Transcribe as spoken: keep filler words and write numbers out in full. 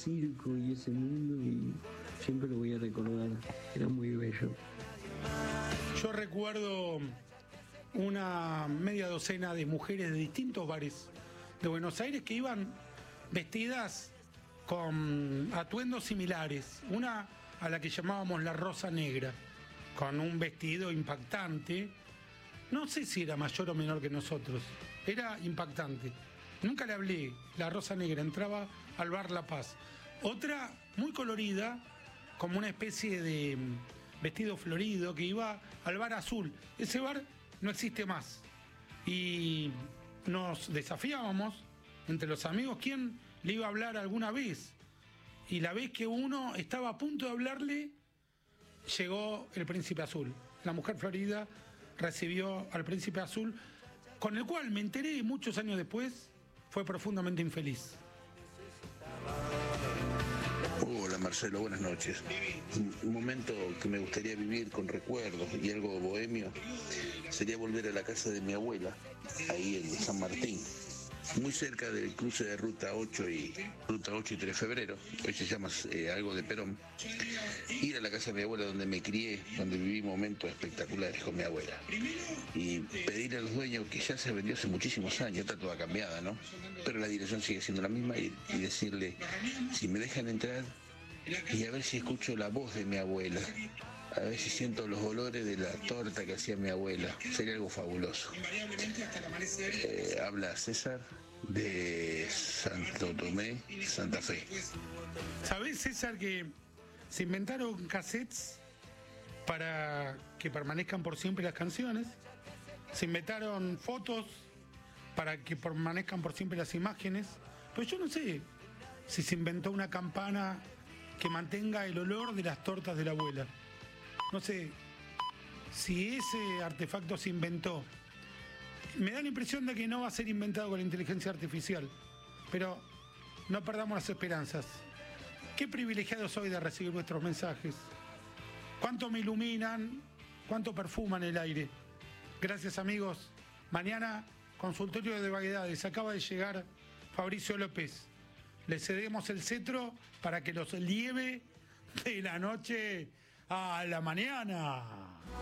circo y ese mundo y siempre lo voy a recordar, era muy bello. Yo recuerdo una media docena de mujeres de distintos bares de Buenos Aires que iban vestidas con atuendos similares, una a la que llamábamos la Rosa Negra, con un vestido impactante, no sé si era mayor o menor que nosotros, era impactante. Nunca le hablé, la Rosa Negra entraba al bar La Paz. Otra muy colorida, como una especie de vestido florido, que iba al bar Azul. Ese bar no existe más. Y nos desafiábamos entre los amigos quién le iba a hablar alguna vez. Y la vez que uno estaba a punto de hablarle, llegó el Príncipe Azul. La mujer florida recibió al Príncipe Azul, con el cual me enteré muchos años después, fue profundamente infeliz. Hola Marcelo, buenas noches. Un momento que me gustaría vivir con recuerdos y algo bohemio sería volver a la casa de mi abuela, ahí en San Martín, muy cerca del cruce de Ruta ocho y Ruta ocho y tres de febrero, hoy se llama eh, algo de Perón. Ir a la casa de mi abuela donde me crié, donde viví momentos espectaculares con mi abuela. Y pedirle a los dueños, que ya se vendió hace muchísimos años, está toda cambiada, ¿no? Pero la dirección sigue siendo la misma, y, y decirle si me dejan entrar y a ver si escucho la voz de mi abuela, a ver si siento los olores de la torta que hacía mi abuela. Sería algo fabuloso. Eh, habla César de Santo Tomé, Santa Fe. ¿Sabés, César, que se inventaron cassettes para que permanezcan por siempre las canciones? Se inventaron fotos para que permanezcan por siempre las imágenes. Pues yo no sé si se inventó una campana que mantenga el olor de las tortas de la abuela. No sé si ese artefacto se inventó. Me da la impresión de que no va a ser inventado con la inteligencia artificial, pero no perdamos las esperanzas. Qué privilegiado soy de recibir vuestros mensajes. Cuánto me iluminan, cuánto perfuman el aire. Gracias, amigos. Mañana, consultorio de vaguedades. Acaba de llegar Fabricio López. Le cedemos el cetro para que los lleve de la noche a la mañana.